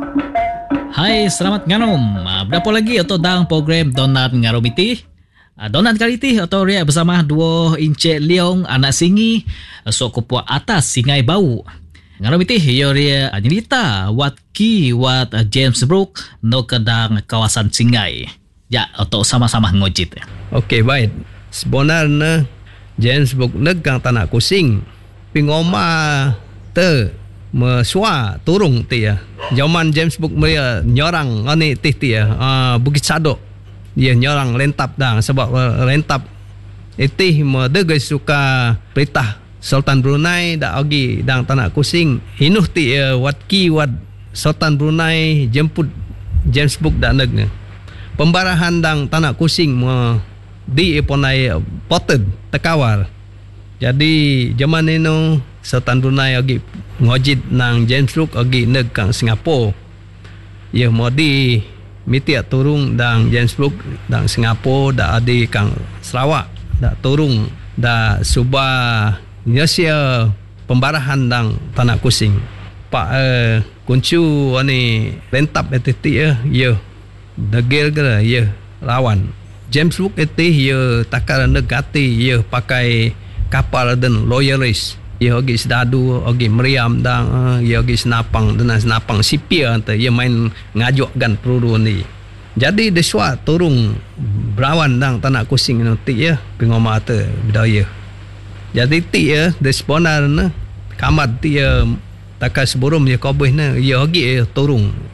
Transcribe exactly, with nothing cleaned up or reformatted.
Hai, selamat nganom. Ah, Berapa lagi atau dang program Donat Ngarom iti? Ah, Donat kali iti atau ria bersama dua Encik Leong anak singi sok kupua atas singai bau. Ngarom iti yo ria nyerita wat ki wat ah, James Brook no kedang kawasan singai. Ya, atau sama-sama ngojit. Okey, baik. Sebenarnya James Brook negang tanah kusing. Pingoma te mesua turung ti ya. Zaman James Brook dia nyorang ani ti ti ya. Uh, Bukit Sadok. Dia nyorang lentap dah sebab uh, lentap itih medege suka perintah Sultan Brunei dak agi dang tanah kusing. Hinuh ti uh, wat ki wat Sultan Brunei jemput James Brook dak neg. Pembarahan dang tanah kusing me di iponai potted tekawar. Jadi zaman ini Sultan Brunei agi ngojit nang James Brook agi neg kang Singapura. Ia modi mitiak turung dang James Brook dang Singapura da adi kang Sarawak da turung da subah nyasia pembarahan dang tanah kusing. Pak eh, kuncu ani lentap etiti ya ya degil ke ya lawan. James Brook itu ia takar negati ia pakai kapal dan loyalis. Ia agi sedadu, agi meriam dan uh, ia agi senapang dan senapang sipir anta ia main ngajuk gan peluru ni. Jadi deswa turung berawan dang tanah kusing nanti ya pengoma te bidaya. Jadi ti ya desponar na kamat ti ya takar seburum ia kobeh na ia agi turung